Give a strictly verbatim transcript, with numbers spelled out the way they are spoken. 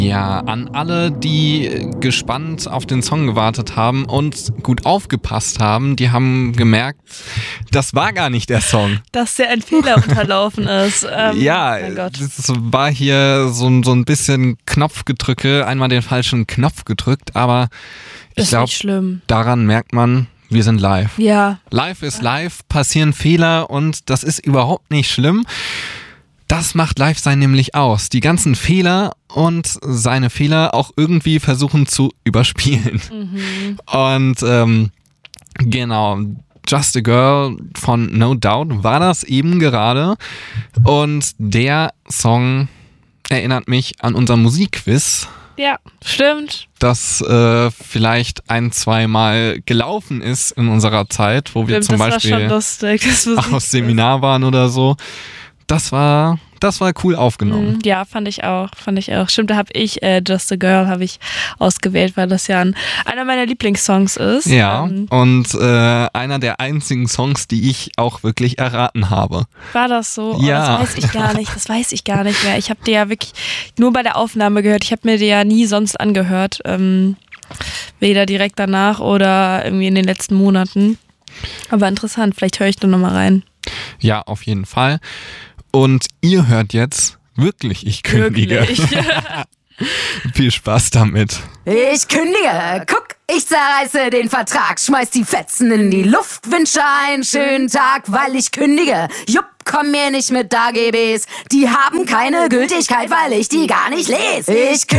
Ja, an alle, die gespannt auf den Song gewartet haben und gut aufgepasst haben, die haben gemerkt, das war gar nicht der Song. Dass dir ein Fehler unterlaufen ist. Ähm, ja, mein Gott. es war hier so, so ein bisschen Knopfgedrücke, einmal den falschen Knopf gedrückt, aber ich glaube, daran merkt man, wir sind live. Ja. Live ist live, passieren Fehler und das ist überhaupt nicht schlimm. Das macht Live-Sein nämlich aus. Die ganzen Fehler und seine Fehler auch irgendwie versuchen zu überspielen. Mhm. Und ähm, genau, Just a Girl von No Doubt war das eben gerade. Und der Song erinnert mich an unser Musikquiz. Ja, stimmt. Das äh, vielleicht ein, zwei Mal gelaufen ist in unserer Zeit, wo wir stimmt, zum das Beispiel war schon lustig, das aus Seminar waren oder so. Das war, das war cool aufgenommen. Ja, fand ich auch, fand ich auch. Stimmt, da habe ich äh, Just a Girl habe ich ausgewählt, weil das ja ein, einer meiner Lieblingssongs ist. Ja, ähm, und äh, einer der einzigen Songs, die ich auch wirklich erraten habe. War das so? Oh, ja. Das weiß ich gar nicht, das weiß ich gar nicht mehr. Ich habe dir ja wirklich nur bei der Aufnahme gehört. Ich habe mir die ja nie sonst angehört. Ähm, weder direkt danach oder irgendwie in den letzten Monaten. Aber interessant, vielleicht höre ich da nochmal rein. Ja, auf jeden Fall. Und ihr hört jetzt wirklich, ich kündige. Wirklich? Viel Spaß damit. Ich kündige, guck, ich zerreiße den Vertrag, schmeiß die Fetzen in die Luft, wünsche einen schönen Tag, weil ich kündige. Jupp, komm mir nicht mit A G Bs, die haben keine Gültigkeit, weil ich die gar nicht lese. Ich kündige.